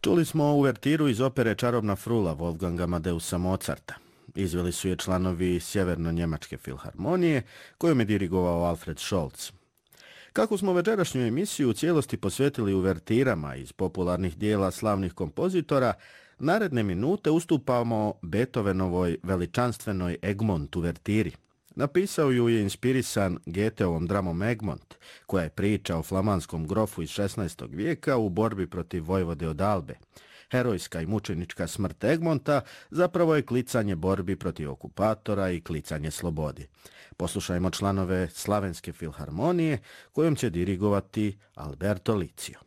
Čuli smo uvertiru iz opere Čarobna frula Wolfganga Amadeusa Mozarta. Izveli su je članovi Sjeverno-njemačke filharmonije, kojom je dirigovao Alfred Scholz. Kako smo večerašnju emisiju u cijelosti posvetili uvertirama iz popularnih dijela slavnih kompozitora, naredne minute ustupamo Beethovenovoj veličanstvenoj Egmont uvertiri. Napisao ju je inspirisan Goetheovom dramom Egmont, koja je priča o flamanskom grofu iz 16. vijeka u borbi protiv vojvode od Albe. Herojska i mučenička smrt Egmonta zapravo je klicanje borbi protiv okupatora i klicanje slobodi. Poslušajmo članove Slavenske filharmonije kojom će dirigovati Alberto Licio.